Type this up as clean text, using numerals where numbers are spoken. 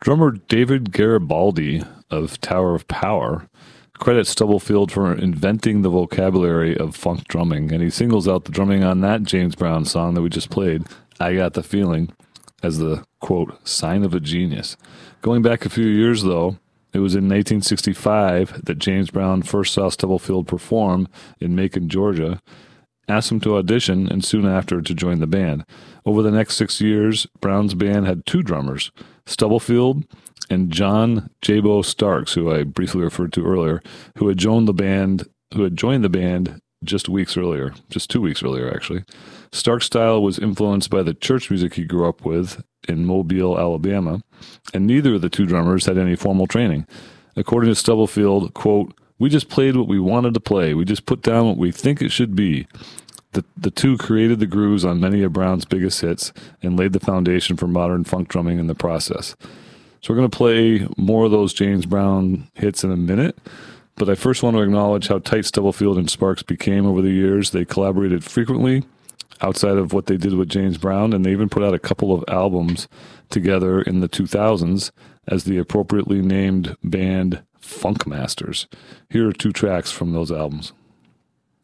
Drummer David Garibaldi of Tower of Power credits Stubblefield for inventing the vocabulary of funk drumming, and he singles out the drumming on that James Brown song that we just played, I Got the Feeling, as the, quote, sign of a genius. Going back a few years, though, it was in 1965 that James Brown first saw Stubblefield perform in Macon, Georgia, asked him to audition, and soon after to join the band. Over the next 6 years, Brown's band had two drummers, Stubblefield and John Jabo Starks, who I briefly referred to earlier, who had joined the band just 2 weeks earlier, actually. Stark's style was influenced by the church music he grew up with in Mobile, Alabama, and neither of the two drummers had any formal training. According to Stubblefield, quote, we just played what we wanted to play. We just put down what we think it should be. The two created the grooves on many of Brown's biggest hits and laid the foundation for modern funk drumming in the process. So we're going to play more of those James Brown hits in a minute, but I first want to acknowledge how tight Stubblefield and Sparks became over the years. They collaborated frequently outside of what they did with James Brown, and they even put out a couple of albums together in the 2000s as the appropriately named band Funk Masters. Here are two tracks from those albums.